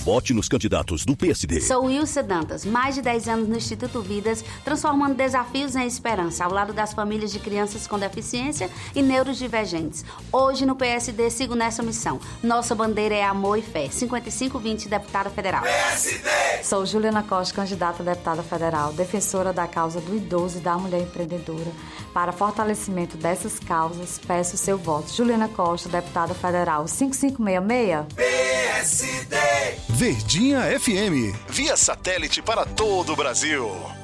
Vote nos candidatos do PSD. Sou Wilson Dantas, mais de 10 anos no Instituto Vidas, transformando desafios em esperança, ao lado das famílias de crianças com deficiência e neurodivergentes. Hoje no PSD sigo nessa missão. Nossa bandeira é amor e fé. 5520, deputada federal. PSD! Sou Juliana Costa, candidata a deputada federal, defensora da causa do idoso e da mulher empreendedora. Para fortalecimento dessas causas, peço seu voto. Juliana Costa, deputada federal, 5566. PSD! Verdinha FM, via satélite para todo o Brasil.